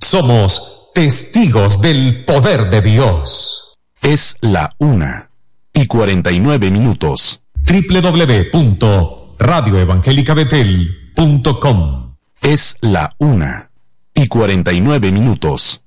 Somos testigos del poder de Dios. Es la 1:49. www.radioevangelicabetel.com. Es la 1:49.